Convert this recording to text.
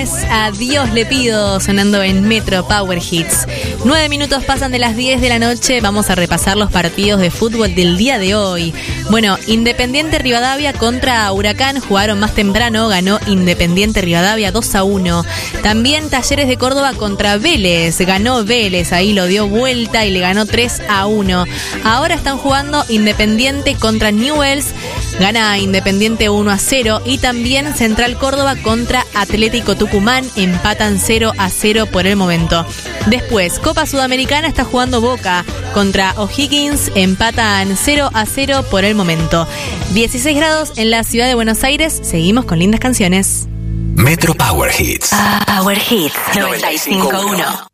A Dios le pido, sonando en Metro Power Hits. 9 minutos pasan de las 10 de la noche. Vamos a repasar los partidos de fútbol del día de hoy. Bueno, Independiente Rivadavia contra Huracán jugaron más temprano. Ganó Independiente Rivadavia 2-1. También Talleres de Córdoba contra Vélez. Ganó Vélez, ahí lo dio vuelta y le ganó 3-1. Ahora están jugando Independiente contra Newell's. Gana Independiente 1-0. Y también Central Córdoba contra Atlético Tucumán. Empatan 0-0 por el momento. Después, Copa Sudamericana está jugando Boca contra O'Higgins. Empatan 0-0 por el momento. 16 grados en la ciudad de Buenos Aires. Seguimos con lindas canciones. Metro Power Hits. Power Hits 95.1.